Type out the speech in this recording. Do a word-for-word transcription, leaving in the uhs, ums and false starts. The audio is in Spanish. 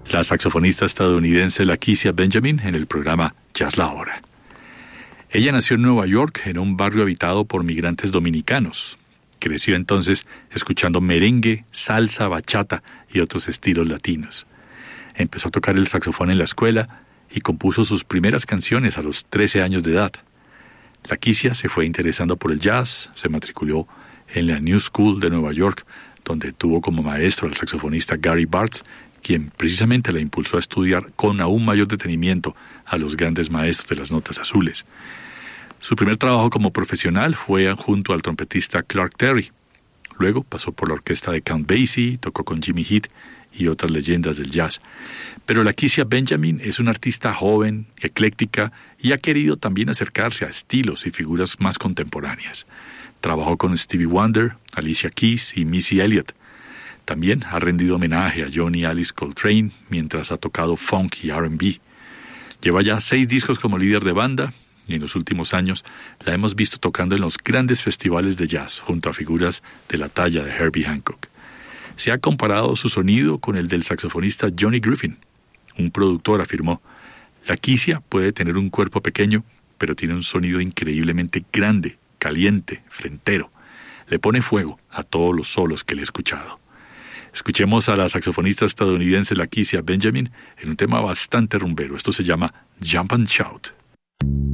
la saxofonista estadounidense Lakecia Benjamin en el programa Jazz La Hora. Ella nació en Nueva York, en un barrio habitado por migrantes dominicanos. Creció entonces escuchando merengue, salsa, bachata y otros estilos latinos. Empezó a tocar el saxofón en la escuela y compuso sus primeras canciones a los trece años de edad. Lakecia se fue interesando por el jazz, se matriculó en la New School de Nueva York, donde tuvo como maestro al saxofonista Gary Bartz, quien precisamente la impulsó a estudiar con aún mayor detenimiento a los grandes maestros de las notas azules. Su primer trabajo como profesional fue junto al trompetista Clark Terry. Luego pasó por la orquesta de Count Basie, tocó con Jimmy Heath y otras leyendas del jazz. Pero Lakecia Benjamin es una artista joven, ecléctica, y ha querido también acercarse a estilos y figuras más contemporáneas. Trabajó con Stevie Wonder, Alicia Keys y Missy Elliott. También ha rendido homenaje a Johnny Alice Coltrane mientras ha tocado funk y R and B. Lleva ya seis discos como líder de banda y en los últimos años la hemos visto tocando en los grandes festivales de jazz junto a figuras de la talla de Herbie Hancock. Se ha comparado su sonido con el del saxofonista Johnny Griffin. Un productor afirmó: Lakecia puede tener un cuerpo pequeño, pero tiene un sonido increíblemente grande, caliente, frentero. Le pone fuego a todos los solos que le he escuchado. Escuchemos a la saxofonista estadounidense Lakecia Benjamin en un tema bastante rumbero. Esto se llama Jump and Shout.